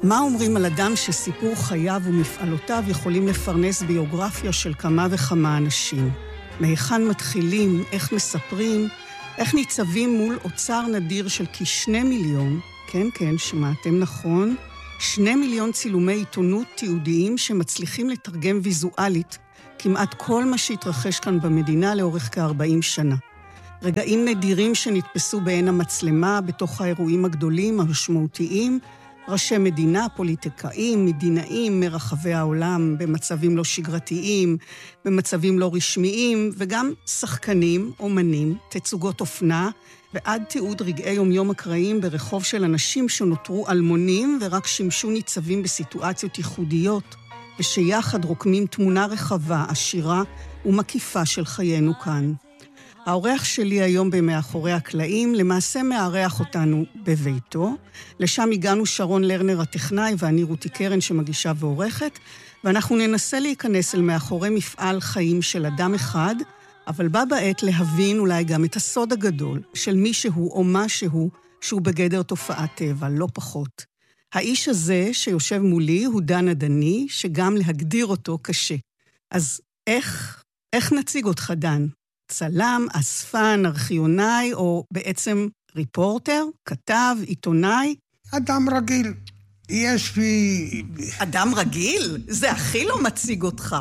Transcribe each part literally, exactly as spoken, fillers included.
מה אומרים על אדם שסיפור חייו ומפעלותיו יכולים לפרנס ביוגרפיה של כמה וכמה אנשים? מהיכן מתחילים, איך מספרים, איך ניצבים מול אוצר נדיר של כשני מיליון, כן, כן, שמעתם נכון, שני מיליון צילומי עיתונות תיעודיים שמצליחים לתרגם ויזואלית כמעט כל מה שהתרחש כאן במדינה לאורך כ-ארבעים שנה. רגעים נדירים שנתפסו בעין המצלמה בתוך האירועים הגדולים, המשמעותיים, ראשי מדינה, פוליטיקאים, מדינאים מרחבי העולם, במצבים לא שגרתיים, במצבים לא רשמיים, וגם שחקנים, אומנים, תצוגות אופנה, ועד תיעוד רגעי יומיום אקראיים ברחוב של אנשים שנותרו אלמונים ורק שימשו ניצבים בסיטואציות ייחודיות, ושיחד רוקמים תמונה רחבה, עשירה ומקיפה של חיינו כאן. האורח שלי היום במאחורי הקלעים למעשה מארח אותנו בביתו. לשם הגענו שרון לרנר הטכנאי ואני רותי קרן שמגישה ועורכת, ואנחנו ננסה להיכנס אל מאחורי מפעל חיים של אדם אחד, אבל בה בעת להבין אולי גם את הסוד הגדול של מישהו או משהו שהוא בגדר תופעת טבע, לא פחות. האיש הזה שיושב מולי הוא דן עדני, שגם להגדיר אותו קשה. אז איך, איך נציג אותך, דן? צלם, אספן, ארכיונאי, או בעצם ריפורטר, כתב, עיתונאי? אדם רגיל. יש בי... אדם רגיל? זה הכי לא מציג אותך.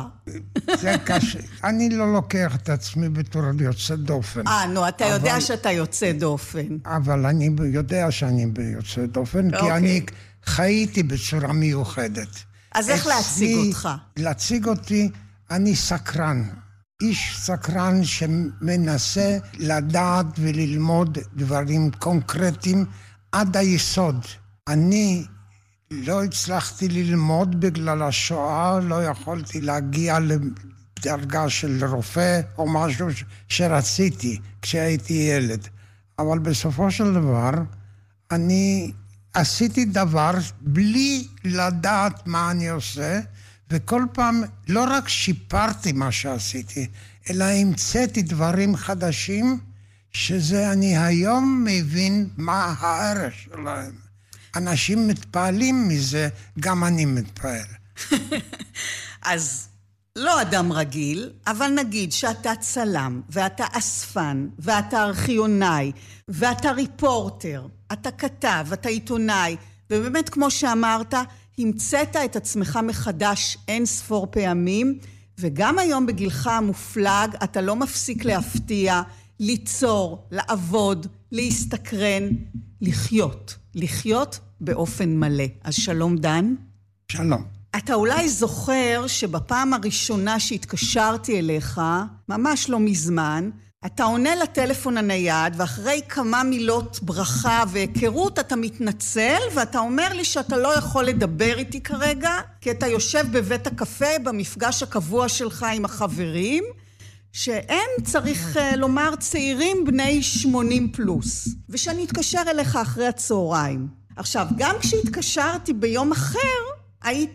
זה קשה. אני לא לוקח את עצמי בתור יוצא דופן. אה, נו, אתה אבל... יודע שאתה יוצא דופן. אבל אני יודע שאני יוצא דופן, כי אוקיי. אני חייתי בצורה מיוחדת. אז איך להציג אותך? להציג אותי, אני סקרן. איש סקרן שמנסה לדעת וללמוד דברים קונקרטיים עד היסוד. אני לא הצלחתי ללמוד בגלל השואה, לא יכולתי להגיע לדרגה של רופא או משהו שרציתי כשהייתי ילד. אבל בסופו של דבר אני עשיתי דבר בלי לדעת מה אני עושה, וכל פעם לא רק שיפרתי מה שעשיתי, אלא המצאתי דברים חדשים, שזה אני היום מבין מה הערך שלהם. אנשים מתפעלים מזה, גם אני מתפעל. אז לא אדם רגיל, אבל נגיד שאתה צלם, ואתה אספן, ואתה ארכיונאי, ואתה ריפורטר, אתה כתב, אתה עיתונאי, ובאמת כמו שאמרת, המצאת את עצמך מחדש אין ספור פעמים, וגם היום בגילך המופלג אתה לא מפסיק להפתיע, ליצור, לעבוד, להסתקרן, לחיות, לחיות באופן מלא. אז שלום דן. שלום. אתה אולי זוכר שבפעם הראשונה שהתקשרתי אליך, ממש לא מזמן, אתה עונה לטלפון הנייד, ואחרי כמה מילות ברכה והיכרות, אתה מתנצל, ואתה אומר לי שאתה לא יכול לדבר איתי כרגע, כי אתה יושב בבית הקפה, במפגש הקבוע שלך עם החברים, שהם, צריך לומר, צעירים בני שמונים פלוס, ושאני אתקשר אליך אחרי הצהריים. עכשיו, גם כשהתקשרתי ביום אחר, היית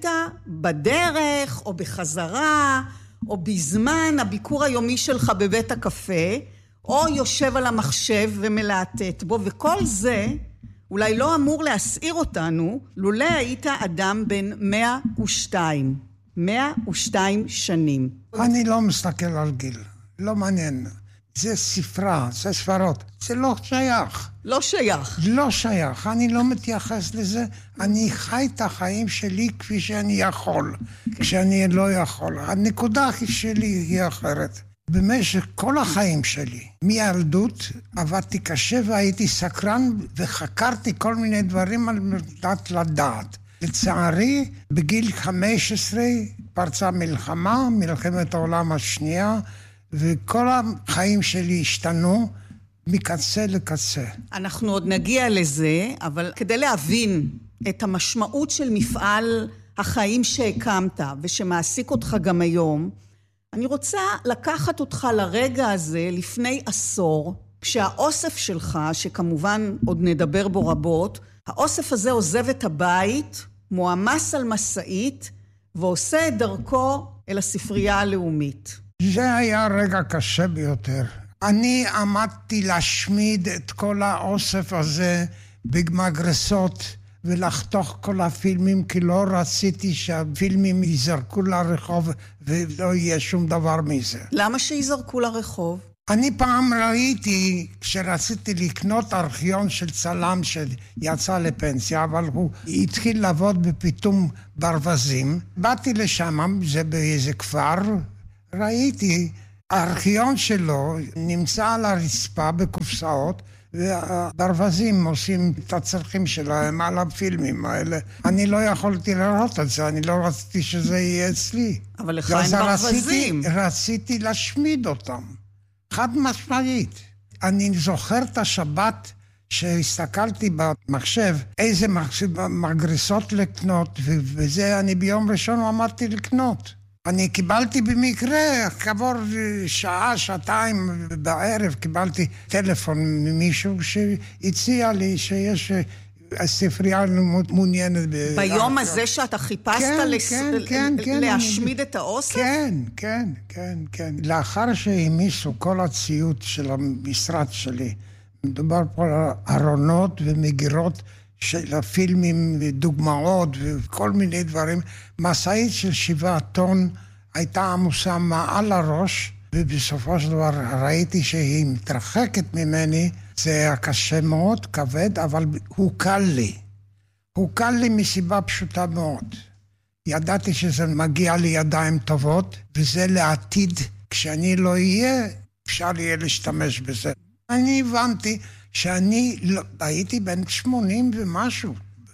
בדרך או בחזרה, או בזמן הביקור היומי שלך בבית הקפה, או יושב על המחשב ומלהטט בו, וכל זה אולי לא אמור להסעיר אותנו, לולא היית אדם בן מאה ושתיים. מאה ושתיים שנים. אני לא מסתכל על גיל, לא מעניין. זה ספרה, זה ספרות, זה לא שייך. לא שייך. לא שייך, אני לא מתייחס לזה, אני חי את החיים שלי כפי שאני יכול, כשאני לא יכול. הנקודה שלי היא אחרת. במשך כל החיים שלי, מילדות, עבדתי קשה והייתי סקרן וחקרתי כל מיני דברים על מנת לדעת. לצערי, בגיל חמש עשרה פרצה מלחמה, מלחמת העולם השנייה, וכל החיים שלי השתנו מקצה לקצה. אנחנו עוד נגיע לזה, אבל כדי להבין את המשמעות של מפעל החיים שהקמת ושמעסיק אותך גם היום, אני רוצה לקחת אותך לרגע הזה לפני עשור, כשהאוסף שלך, שכמובן עוד נדבר בו רבות, האוסף הזה עוזב את הבית, מועמס על מסעית, ועושה את דרכו אל הספרייה הלאומית. זה היה רגע קשה ביותר. אני עמדתי להשמיד את כל האוסף הזה במגרסות ולחתוך כל הפילמים, כי לא רציתי שהפילמים ייזרקו לרחוב ולא יהיה שום דבר מזה. למה שיזרקו לרחוב? אני פעם ראיתי, כשרציתי לקנות ארכיון של צלם שיצא לפנסיה, אבל הוא התחיל לעבוד בפיתום ברווזים. באתי לשם, זה באיזה כפר, ראיתי, הארכיון שלו נמצא על הרצפה בקופסאות, והברווזים עושים את הצרכים שלהם על הפילמים האלה. אני לא יכולתי לראות את זה, אני לא רציתי שזה יהיה אצלי. אבל לך אין ברווזים. רציתי, רציתי להשמיד אותם. חד משמעית. אני זוכר את השבת שהסתכלתי במחשב, איזה מגרסות לקנות, וזה אני ביום ראשון אמרתי לקנות. אני קיבלתי במקרה, כעבור שעה, שעתיים בערב, קיבלתי טלפון ממישהו שהציע לי שיש הספרייה מעוניינת. ביום הזה שאתה חיפשת כן, לס... כן, כן, כן, להשמיד אני... את האוסף? כן, כן, כן, כן. לאחר שהמיסו כל הציוד של המשרד שלי, מדובר פה על ארונות ומגירות של הפילמים ודוגמאות וכל מיני דברים, משאית של שבעה טון הייתה עמוסה מעל הראש, ובסופו של דבר ראיתי שהיא מתרחקת ממני. זה היה קשה מאוד, כבד, אבל הוא קל לי. הוא קל לי מסיבה פשוטה מאוד. ידעתי שזה מגיע לידיים טובות, וזה לעתיד, כשאני לא אהיה, אפשר יהיה להשתמש בזה. אני הבנתי שאני לא, הייתי בן שמונים ומשהו.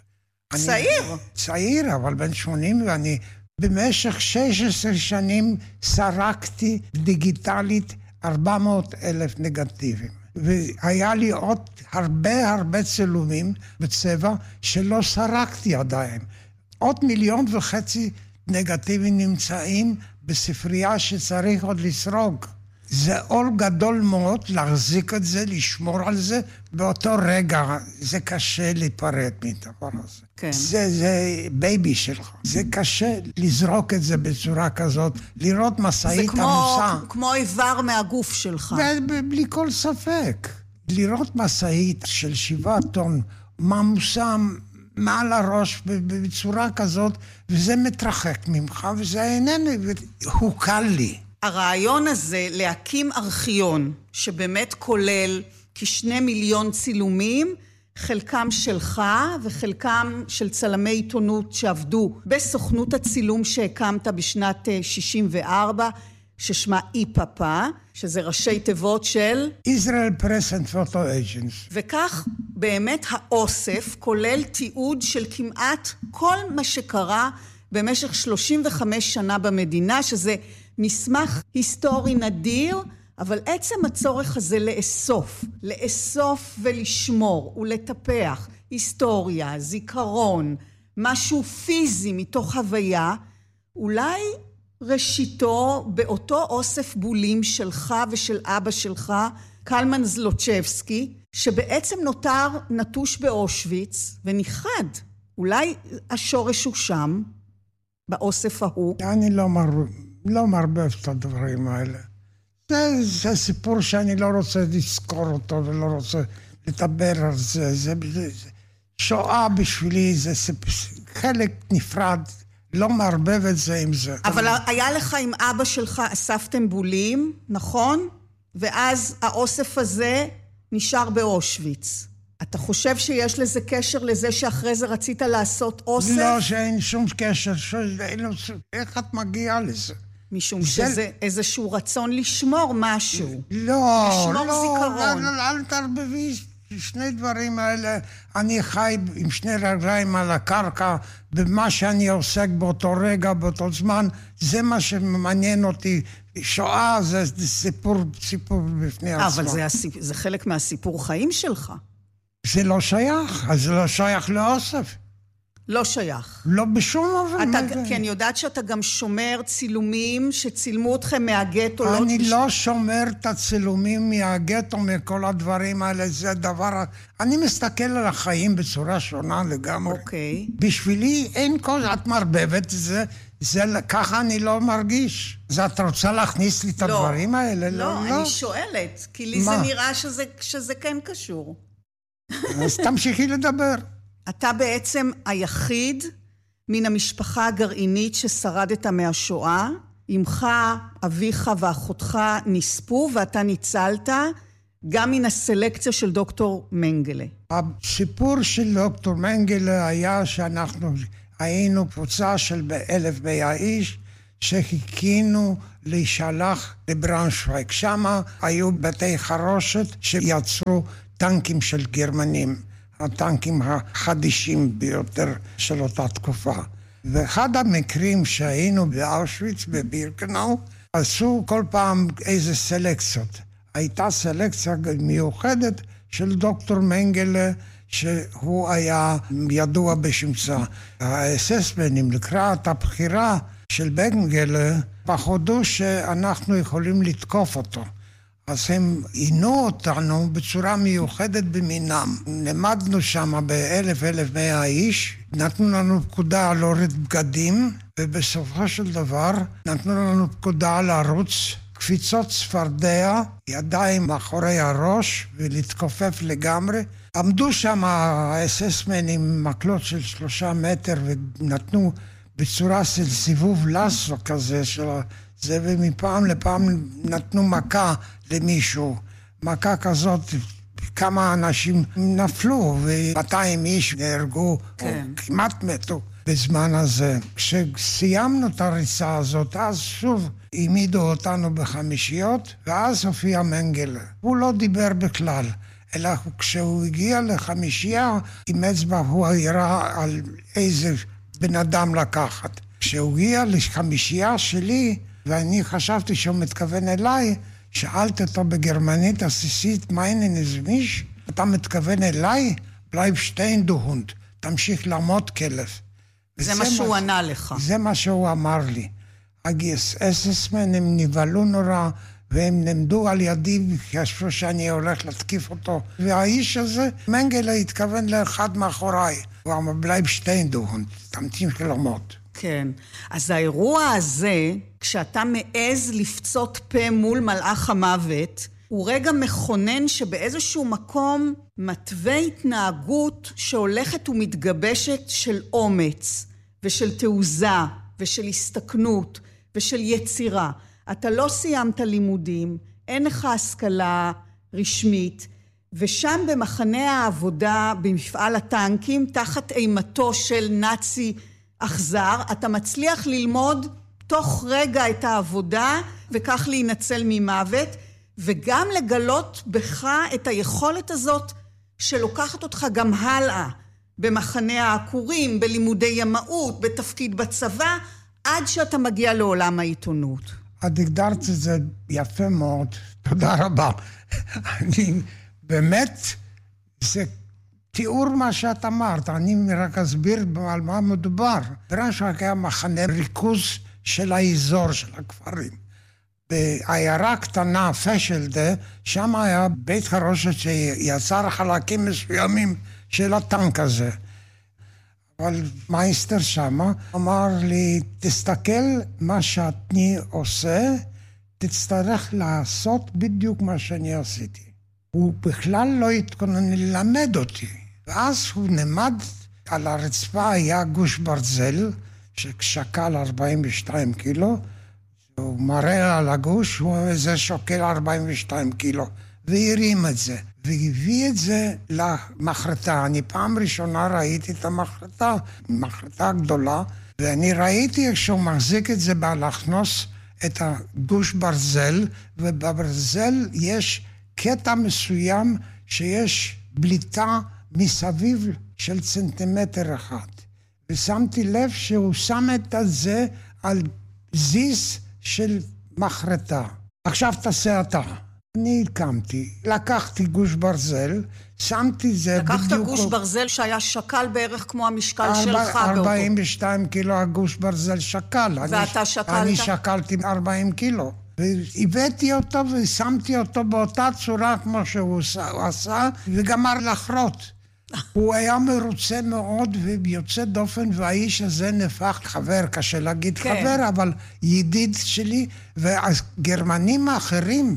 צעיר. אני, צעיר, אבל בן שמונים, ואני במשך שש עשרה שנים סרקתי דיגיטלית ארבע מאות אלף נגטיבים. והיה לי עוד הרבה הרבה צילומים בצבע שלא סרקתי עדיין. עוד מיליון וחצי נגטיבים נמצאים בספרייה שצריך עוד לסרוג. זה עול גדול מאוד להחזיק את זה, לשמור על זה. באותו רגע זה קשה להיפרד מדבר הזה. כן. זה, זה בייבי שלך. זה קשה לזרוק את זה בצורה כזאת, לראות מסעית עמוסה. זה כמו איבר מהגוף שלך. בלי כל ספק. לראות מסעית של שבעה טון, עמוסה מעל הראש בצורה כזאת, וזה מתרחק ממך, וזה איננו, הוא קל לי. הרעיון הזה להקים ארכיון שבאמת כולל כשני מיליון צילומים, חלקם שלך וחלקם של צלמי עיתונות שעבדו בסוכנות הצילום שהקמת בשנת שישים וארבע, ששמה איפאפה, שזה ראשי תיבות של Israel Press and Photo Agents. וכך באמת האוסף כולל תיעוד של כמעט כל מה שקרה במשך שלושים וחמש שנה במדינה, שזה מסמך היסטורי נדיר, אבל עצם הצורך הזה לאסוף, לאסוף ולשמור ולטפח היסטוריה, זיכרון, משהו פיזי מתוך הוויה, אולי ראשיתו באותו אוסף בולים שלך ושל אבא שלך, קלמן זלוצ'בסקי, שבעצם נותר נטוש באושוויץ וניחד. אולי השורש הוא שם, באוסף ההוא. אני לא מרבה. לא מערבב את הדברים האלה. זה, זה סיפור שאני לא רוצה לזכור אותו ולא רוצה לדבר על זה. זה, זה, זה שואה בשבילי, זה חלק נפרד, לא מערבב את זה עם זה. אבל היה לך עם אבא שלך, אספתם בולים, נכון? ואז האוסף הזה נשאר באושוויץ. אתה חושב שיש לזה קשר לזה שאחרי זה רצית לעשות אוסף? לא, שאין שום קשר. איך את מגיעה לזה? משום שזה איזשהו רצון לשמור משהו. לא, לשמור לא, זיכרון. אל, אל תרבבי שני דברים האלה. אני חי עם שני רגליים על הקרקע, במה שאני עוסק באותו רגע, באותו זמן, זה מה שמעניין אותי. שואה זה, זה סיפור, סיפור בפני עצמו. אבל זה, הסיפ... זה חלק מהסיפור חיים שלך. זה לא שייך, אז זה לא שייך לאוסף. לא שייך. לא בשום אופן. כי אני יודעת שאתה גם שומר צילומים שצילמו אתכם מהגטו. אני לא שומר את הצילומים מהגטו, מכל הדברים האלה, זה דבר... אני מסתכל על החיים בצורה שונה לגמרי. אוקיי. בשבילי אין כל... את מרבבת, זה... זה ככה אני לא מרגיש. זה את רוצה להכניס לי את הדברים האלה? לא, אני שואלת, כי לי זה נראה שזה כן קשור. אז תמשיכי לדבר. אתה בעצם היחיד מן המשפחה הגרעינית ששרדת מהשואה. אמך, אביך ואחותך נספו ואתה ניצלת גם מן הסלקציה של דוקטור מנגלה. הסיפור של דוקטור מנגלה היה שאנחנו היינו קבוצה של באלף מאה איש שחיכינו להישלח לבראונשוויג. שם היו בתי חרושת שיצרו טנקים של גרמנים, הטנקים החדישים ביותר של אותה תקופה. ואחד המקרים שהיינו באושוויץ, בבירקנאו, עשו כל פעם איזה סלקציות. הייתה סלקציה מיוחדת של דוקטור מנגלה, שהוא היה ידוע בשמצה. האס-אסמנים לקראת הבחירה של מנגלה, פחדו שאנחנו יכולים לתקוף אותו. אז הם עינו אותנו בצורה מיוחדת במינם. למדנו שם באלף, אלף מאה איש, נתנו לנו פקודה להוריד בגדים, ובסופו של דבר נתנו לנו פקודה לרוץ, קפיצות צפרדע, ידיים מאחורי הראש ולהתכופף לגמרי. עמדו שם האס-אסמן עם מקלות של שלושה מטר ונתנו בצורה של סיבוב לסו כזה של זה, ומפעם לפעם נתנו מכה למישהו. מכה כזאת, כמה אנשים נפלו ו-מאתיים איש נהרגו, כן. או כמעט מתו בזמן הזה. כשסיימנו את הריצה הזאת, אז שוב העמידו אותנו בחמישיות, ואז הופיע מנגלה. הוא לא דיבר בכלל, אלא כשהוא הגיע לחמישייה, עם אצבע הוא הראה על איזה בן אדם לקחת. כשהוא הגיע לחמישייה שלי, ואני חשבתי שהוא מתכוון אליי, שאלתי אותו בגרמנית עסיסית, מיינן איז מיש? אתה מתכוון אליי? בלייב שטיין דו הונד, תמשיך לעמוד כלב. זה מה שהוא ענה לך. זה מה שהוא אמר לי. האס-אסמן הם נבהלו נורא, והם נמדו על ידי וחשבו שאני הולך להתקיף אותו. והאיש הזה, מנגלה התכוון לאחד מאחוריי. הוא אמר, בלייב שטיין דו הונד, תמשיך לעמוד. כן. אז האירוע הזה, כשאתה מעז לפצות פה מול מלאך המוות, הוא רגע מכונן שבאיזשהו מקום מתווה התנהגות שהולכת ומתגבשת של אומץ ושל תעוזה ושל הסתכנות ושל יצירה. אתה לא סיימת לימודים, אין לך השכלה רשמית, ושם במחנה העבודה, במפעל הטנקים, תחת אימתו של נאצי אכזר, אתה מצליח ללמוד תוך רגע את העבודה, וכך להינצל ממוות, וגם לגלות בך את היכולת הזאת, שלוקחת אותך גם הלאה, במחנה העקורים, בלימודי ימאות, בתפקיד בצבא, עד שאתה מגיע לעולם העיתונות. את הגדרת את זה יפה מאוד, תודה רבה. אני באמת, זה תיאור מה שאת אמרת, אני רק אסביר על מה מדובר. ברנשוויג היה מחנה ריכוז של האזור, של הכפרים. בעיירה קטנה, פשלדה, שם היה בית חרושת שיצר חלקים מסוימים של הטנק הזה. אבל מייסטר שמה אמר לי, תסתכל מה שאני עושה, תצטרך לעשות בדיוק מה שאני עשיתי. הוא בכלל לא התכונן ללמד אותי. ואז הוא נמד על הרצפה, היה גוש ברזל, ששקל ארבעים ושתיים קילו, הוא מראה על הגוש, זה שוקל ארבעים ושתיים קילו, והרים את זה, והביא את זה למחרטה. אני פעם ראשונה ראיתי את המחרטה, מחרטה גדולה, ואני ראיתי איך שהוא מחזיק את זה בהלכנוס את הגוש ברזל, ובברזל יש קטע מסוים שיש בליטה מסביב של צנטימטר אחד. ושמתי לב שהוא שם את זה על זיס של מחרטה. עכשיו תעשה אתה. אני הקמתי, לקחתי גוש ברזל, שמתי זה לקחת בדיוק... לקחת גוש ברזל שהיה שקל בערך כמו המשקל ארבע, שלך. ארבעים ושתיים קילו הגוש ברזל שקל. ואתה אני, שקלת? אני שקלתי ארבעים קילו. והבאתי אותו ושמתי אותו באותה צורה כמו שהוא עשה, וגמר לחרות. הוא היה מרוצה מאוד ויוצא דופן, והאיש הזה נפח חבר, קשה להגיד כן. חבר, אבל ידיד שלי, והגרמנים האחרים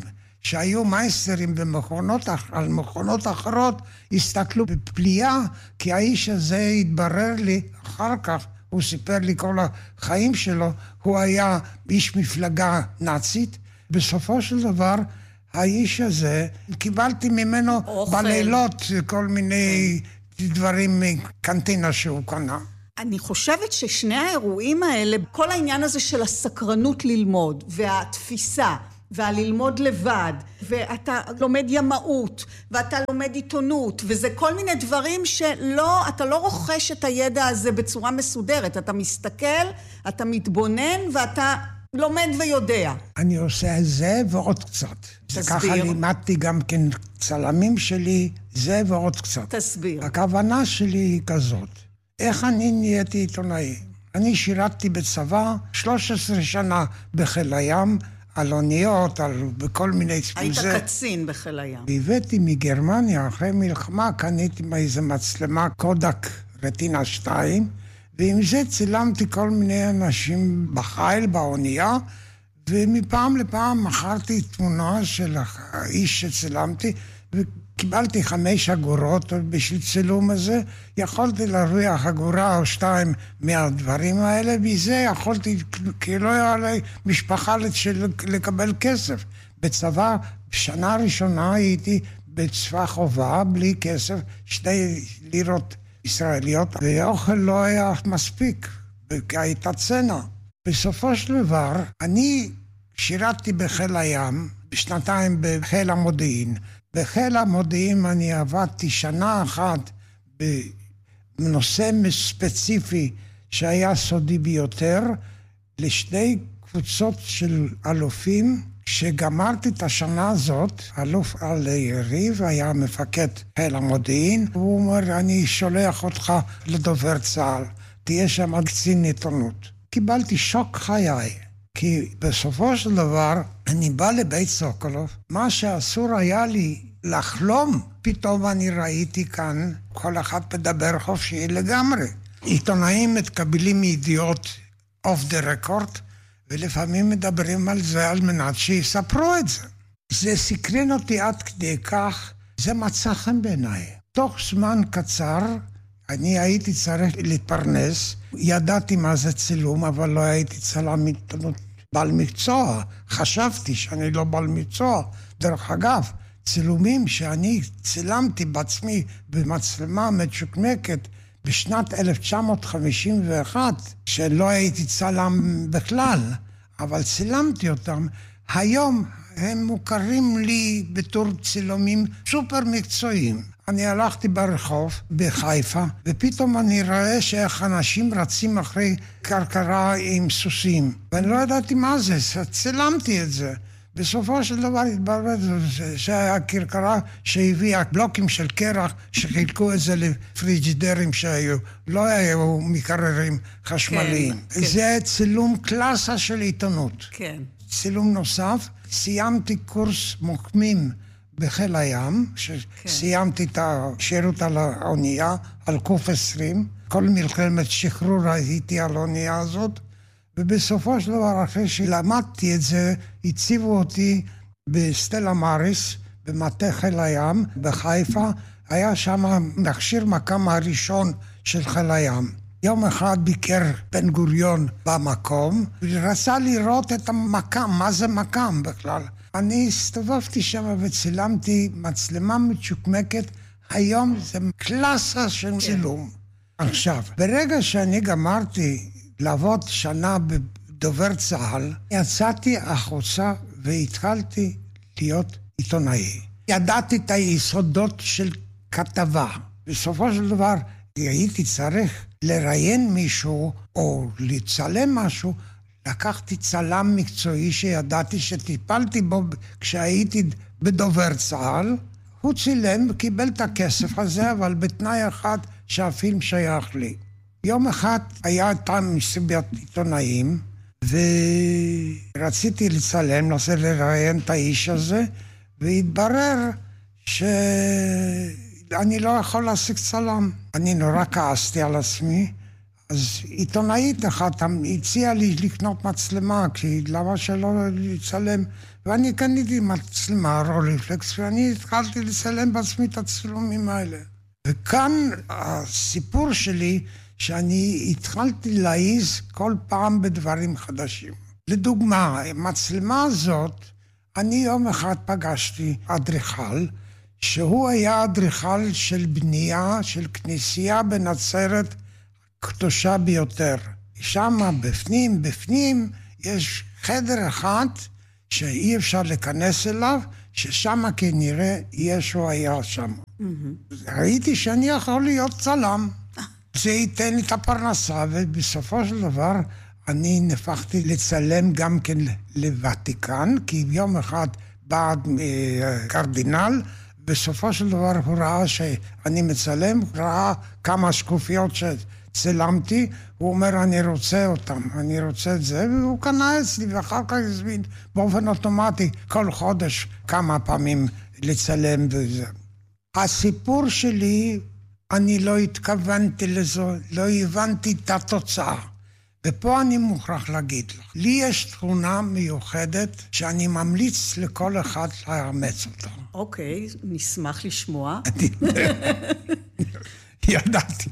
שהיו מייסטרים במכונות, על מכונות אחרות, הסתכלו בפליאה, כי האיש הזה התברר לי אחר כך, הוא סיפר לי כל החיים שלו, הוא היה איש מפלגה נאצית. בסופו של דבר, האיש הזה, קיבלתי ממנו אוכל. בלילות כל מיני דברים מקנטינה שהוא קנה. אני חושבת ששני האירועים האלה, כל העניין הזה של הסקרנות ללמוד, והתפיסה, והללמוד לבד, ואתה לומד ימאות, ואתה לומד עיתונות, וזה כל מיני דברים שלא, אתה לא רוכש את הידע הזה בצורה מסודרת, אתה מסתכל, אתה מתבונן, ואתה לומד ויודע. אני עושה זה ועוד קצת. תסביר. ככה לימדתי גם כן צלמים שלי, זה ועוד קצת. תסביר. הכוונה שלי היא כזאת. איך אני נהייתי עיתונאי? אני שירתתי בצבא שלוש עשרה שנה בחיל הים, על אוניות, על בכל מיני... היית זה... קצין בחיל הים. והבאתי מגרמניה, אחרי מלחמה, קניתי מאיזה מצלמה קודק רטינה שתיים, ועם זה צילמתי כל מיני אנשים בחיל, באונייה, ומפעם לפעם מכרתי תמונה של האיש שצילמתי, וקיבלתי חמש אגורות בשביל צילום הזה, יכולתי להרוויח אגורה או שתיים מהדברים האלה, וזה יכולתי, כי לא היה לי משפחה לקבל כסף. בצבא, בשנה הראשונה הייתי בצבא חובה, בלי כסף, שתי לירות ישראליות, ואוכל לא היה מספיק, כי הייתה צנע. בסופו של דבר, אני שירתתי בחיל הים, בשנתיים בחיל המודיעין. בחיל המודיעין אני עבדתי שנה אחת בנושא ספציפי שהיה סודי ביותר, לשתי קבוצות של אלופים, כשגמרתי את השנה הזאת, אלוף על יריב היה מפקד חיל המודיעין, הוא אומר, אני שולח אותך לדובר צה"ל, תהיה שם קצין עיתונות. קיבלתי שוק חיי, כי בסופו של דבר אני בא לבית סוקולוב, מה שאסור היה לי לחלום, פתאום אני ראיתי כאן, כל אחד מדבר חופשי לגמרי. עיתונאים מתקבלים ידיעות אוף דה רקורד, ולפעמים מדברים על זה על מנת שיספרו את זה. זה סקרן אותי עד כדי כך, זה מצא חן בעיניי. תוך זמן קצר, אני הייתי צריך להתפרנס, ידעתי מה זה צילום, אבל לא הייתי צלם עיתונות בעל מקצוע. חשבתי שאני לא בעל מקצוע. דרך אגב, צילומים שאני צילמתי בעצמי במצלמה מצ'וקמקת, בשנת אלף תשע מאות חמישים ואחת, שלא הייתי צלם בכלל, אבל צילמתי אותם, היום הם מוכרים לי בתור צילומים סופר מקצועיים. אני הלכתי ברחוב בחיפה, ופתאום אני רואה שאיך אנשים רצים אחרי קרקרה עם סוסים, ואני לא ידעתי מה זה, צילמתי את זה. בסופו של דבר התברר שהיה קרקרה שהביאה בלוקים של קרח שחילקו את זה לפריג'ידרים שהיו, לא היו מקררים חשמליים. כן, זה כן. צילום קלאסה של עיתונות. כן. צילום נוסף, סיימתי קורס מוקמים בחיל הים, שסיימתי כן. את השירות על האונייה, על קוף עשרים, כל מלחמת שחרור הייתי על האונייה הזאת, ובסופו של דבר, אחרי שלמדתי את זה, הציבו אותי בסטלה מאריס, במטה חיל הים, בחיפה. היה שם מכשיר מקם הראשון של חיל הים. יום אחד ביקר בן גוריון במקום, ורצה לראות את המקם, מה זה מקם בכלל. אני הסתובבתי שם וצילמתי מצלמה מצ'וקמקת, היום זה קלאסה של צילום. עכשיו, ברגע שאני גמרתי לעבוד שנה בדובר צה"ל, יצאתי החוצה והתחלתי להיות עיתונאי. ידעתי את היסודות של כתבה. בסופו של דבר הייתי צריך לראיין מישהו או לצלם משהו, לקחתי צלם מקצועי שידעתי שטיפלתי בו כשהייתי בדובר צה"ל, הוא צילם וקיבל את הכסף הזה, אבל בתנאי אחד שהפילם שייך לי. יום אחד היה טעם מסיבת עיתונאים, ורציתי לצלם, נסה לראיין את האיש הזה, והתברר שאני לא יכול להשיג צלם. אני נורא כעסתי על עצמי, אז עיתונאית אחת הציעה לי לקנות מצלמה, כי למה שלא לצלם, ואני קניתי מצלמה רולפלקס, ואני התחלתי לצלם בעצמי את הצילומים האלה. וכאן הסיפור שלי, שאני התחלתי להעיז כל פעם בדברים חדשים. לדוגמה, המצלמה הזאת, אני יום אחד פגשתי אדריכל, שהוא היה אדריכל של בנייה, של כנסייה בנצרת קדושה ביותר. שם בפנים, בפנים, יש חדר אחד שאי אפשר להיכנס אליו, ששם כנראה ישו היה שם. Mm-hmm. ראיתי שאני יכול להיות צלם. זה ייתן לי את הפרנסה, ובסופו של דבר אני נפחתי לצלם גם כן לוותיקן, כי יום אחד בא קרדינל, בסופו של דבר הוא ראה שאני מצלם, הוא ראה כמה שקופיות שצלמתי, הוא אומר, אני רוצה אותם, אני רוצה את זה, והוא קנה אצלי, ואחר כך הזמין באופן אוטומטי כל חודש כמה פעמים לצלם וזה. הסיפור שלי, אני לא התכוונתי לזה, לא הבנתי את התוצאה. ופה אני מוכרח להגיד לך, לי יש תכונה מיוחדת שאני ממליץ לכל אחד לאמץ אותה. אוקיי, נשמח לשמוע. ידעתי.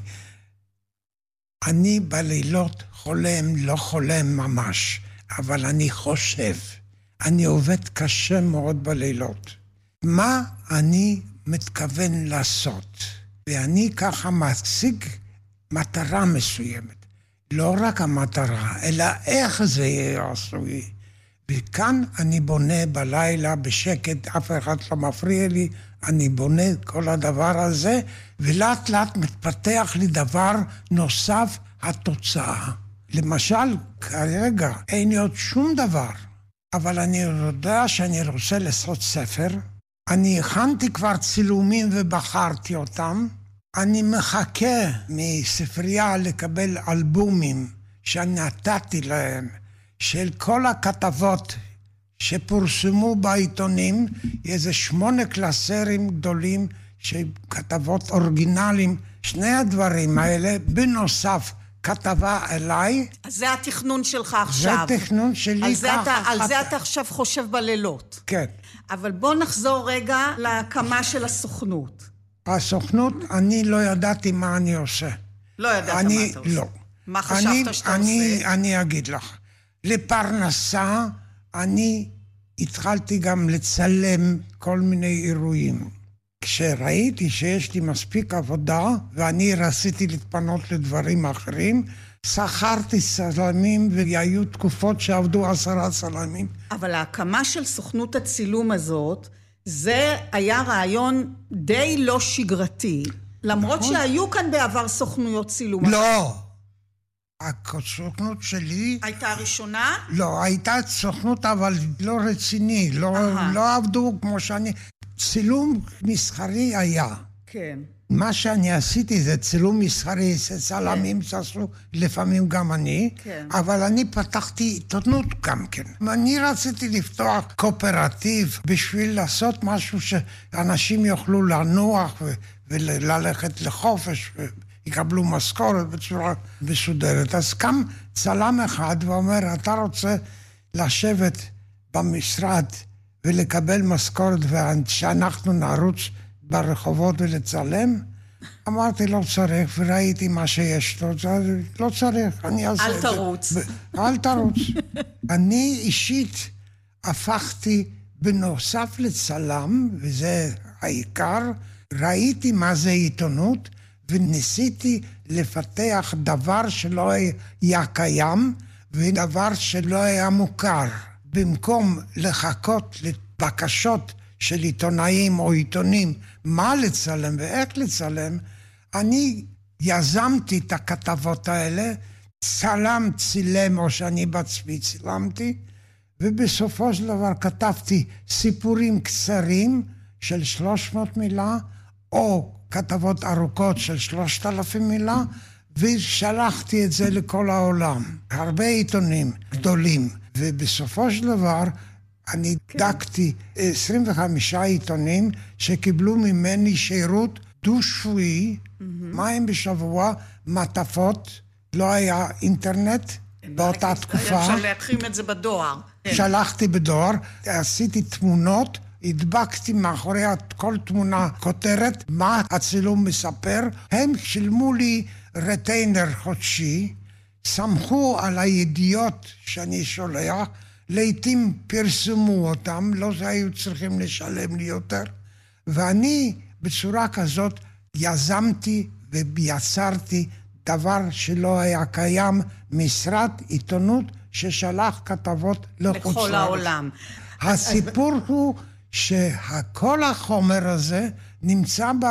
אני בלילות חולם, לא חולם ממש, אבל אני חושב. אני עובד קשה מאוד בלילות. מה אני מתכוון לעשות? ואני ככה מציג מטרה מסוימת. לא רק המטרה, אלא איך זה יהיה עשוי. וכאן אני בונה בלילה בשקט, אף אחד לא מפריע לי, אני בונה כל הדבר הזה, ולאט לאט מתפתח לי דבר נוסף, התוצאה. למשל, כרגע אין לי עוד שום דבר, אבל אני יודע שאני רוצה לעשות ספר, אני הכנתי כבר צילומים ובחרתי אותם, אני מחכה מספרייה לקבל אלבומים שנתתי להם, של כל הכתבות שפורסמו בעיתונים, איזה שמונה קלסרים גדולים של כתבות אורגינליים, שני הדברים האלה, בנוסף כתבה אליי. אז זה התכנון שלך עכשיו. זה התכנון שלי. על זה, אתה, על זה אתה עכשיו חושב בלילות. כן. אבל בוא נחזור רגע להקמה של הסוכנות. הסוכנות, אני לא ידעתי מה אני עושה. לא ידעת אני, מה אתה עושה. לא. מה חשבת אני, שאתה אני, עושה? אני אגיד לך. לפרנסה, אני התחלתי גם לצלם כל מיני אירועים. כשראיתי שיש לי מספיק עבודה, ואני רציתי להתפנות לדברים אחרים, שכרתי צלמים, והיו תקופות שעבדו עשרה צלמים. אבל ההקמה של סוכנות הצילום הזאת, זה היה רעיון די לא שגרתי, למרות נכון. שהיו כאן בעבר סוכנויות צילום. לא. הסוכנות שלי... הייתה הראשונה? לא, הייתה סוכנות אבל לא רציני, לא, לא עבדו כמו שאני... צילום מסחרי היה. כן. מה שאני עשיתי זה צילום מסחרי, זה צלמים שעשו לפעמים גם אני, כן. אבל אני פתחתי עיתונות גם כן. אני רציתי לפתוח קואופרטיב בשביל לעשות משהו שאנשים יוכלו לנוח ו- וללכת לחופש ויקבלו משכורת בצורה מסודרת. אז קם צלם אחד ואומר, אתה רוצה לשבת במשרד ולקבל משכורת ושאנחנו נרוץ ברחובות ולצלם? אמרתי, לא צריך, וראיתי מה שיש לו, לא צריך, אני אעשה את זה. אל תרוץ. אל תרוץ. אני אישית הפכתי בנוסף לצלם, וזה העיקר, ראיתי מה זה עיתונות, וניסיתי לפתח דבר שלא היה קיים, ודבר שלא היה מוכר. במקום לחכות לבקשות של עיתונאים או עיתונים, מה לצלם ואיך לצלם, אני יזמתי את הכתבות האלה, צלם צילם או שאני בעצמי צילמתי, ובסופו של דבר כתבתי סיפורים קצרים של שלוש מאות מילה, או כתבות ארוכות של שלושת אלפים מילה, ושלחתי את זה לכל העולם. הרבה עיתונים גדולים, ובסופו של דבר אני דקתי עשרים וחמישה עיתונים שקיבלו ממני שירות דו-שבועי, מים בשבוע, מטפות לא היה אינטרנט באותה תקופה. אפשר להכין את זה בדואר. שלחתי בדואר, עשיתי תמונות, הדבקתי מאחורי כל תמונה כותרת, מה הצילום מספר. הם שילמו לי רטיינר חודשי, סמכו על הידיעות שאני שולח, לעתים פרסמו אותם, לא היו צריכים לשלם לי יותר. ואני בצורה כזאת יזמתי ויצרתי דבר שלא היה קיים, משרד עיתונות ששלח כתבות לחוץ לארץ. לכל העולם. הסיפור הוא שכל החומר הזה נמצא